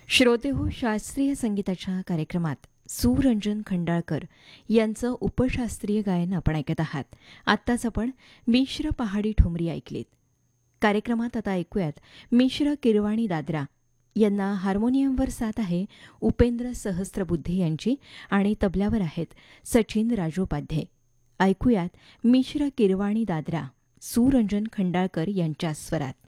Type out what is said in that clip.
श्रोतेहो, शास्त्रीय संगीताच्या कार्यक्रमात सुरंजन खंडाळकर यांचं उपशास्त्रीय गायन आपण ऐकत आहात. आत्ताच आपण मिश्र पहाडी ठुमरी ऐकलीत. कार्यक्रमात आता ऐकूयात मिश्र किरवाणी दादरा यांना हार्मोनियमवर साथ आहे उपेंद्र सहस्त्रबुद्धे यांची आणि तबल्यावर आहेत सचिन राजोपाध्ये. ऐकूयात मिश्र किरवाणी दादरा सुरंजन खंडाळकर यांच्या स्वरात.